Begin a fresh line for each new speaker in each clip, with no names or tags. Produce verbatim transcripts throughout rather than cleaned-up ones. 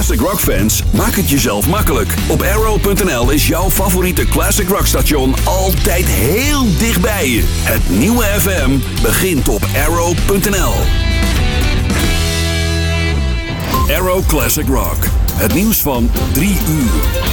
classic rock fans, maak het jezelf makkelijk. Op arrow punt n l is jouw favoriete classic rock station altijd heel dichtbij je. Het nieuwe F M begint op arrow punt n l. Arrow Classic Rock. Het nieuws van drie uur.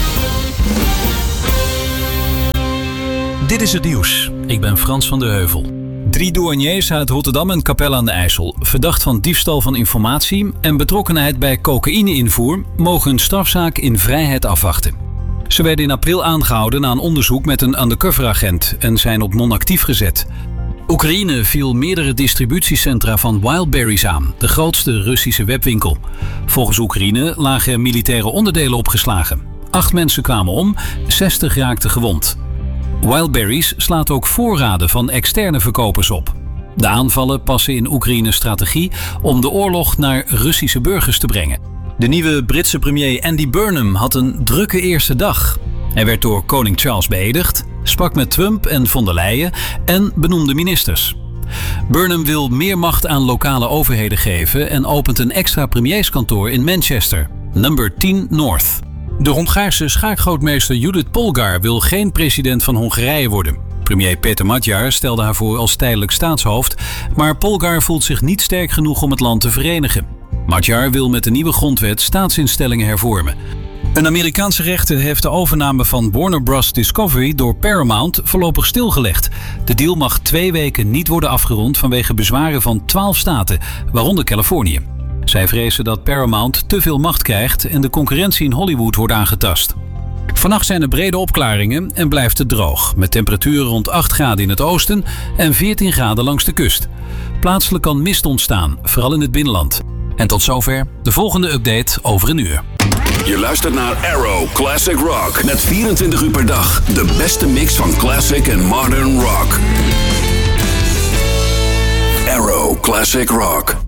Dit is het nieuws. Ik ben Frans van der Heuvel. Drie douaniers uit Rotterdam en Capelle aan de IJssel, verdacht van diefstal van informatie en betrokkenheid bij cocaïne-invoer, mogen een strafzaak in vrijheid afwachten. Ze werden in april aangehouden na een onderzoek met een undercoveragent en zijn op non-actief gezet. Oekraïne viel meerdere distributiecentra van Wildberries aan, de grootste Russische webwinkel. Volgens Oekraïne lagen er militaire onderdelen opgeslagen. Acht mensen kwamen om, zestig raakten gewond. Wildberries slaat ook voorraden van externe verkopers op. De aanvallen passen in Oekraïnes strategie om de oorlog naar Russische burgers te brengen. De nieuwe Britse premier Andy Burnham had een drukke eerste dag. Hij werd door koning Charles beëdigd, sprak met Trump en von der Leyen en benoemde ministers. Burnham wil meer macht aan lokale overheden geven en opent een extra premierskantoor in Manchester, nummer tien North. De Hongaarse schaakgrootmeester Judith Polgar wil geen president van Hongarije worden. Premier Peter Magyar stelde haar voor als tijdelijk staatshoofd, maar Polgar voelt zich niet sterk genoeg om het land te verenigen. Magyar wil met de nieuwe grondwet staatsinstellingen hervormen. Een Amerikaanse rechter heeft de overname van Warner Bros. Discovery door Paramount voorlopig stilgelegd. De deal mag twee weken niet worden afgerond vanwege bezwaren van twaalf staten, waaronder Californië. Zij vrezen dat Paramount te veel macht krijgt en de concurrentie in Hollywood wordt aangetast. Vannacht zijn er brede opklaringen en blijft het droog, met temperaturen rond acht graden in het oosten en veertien graden langs de kust. Plaatselijk kan mist ontstaan, vooral in het binnenland. En tot zover de volgende update over een uur.
Je luistert naar Arrow Classic Rock met vierentwintig uur per dag de beste mix van classic en modern rock. Arrow Classic Rock.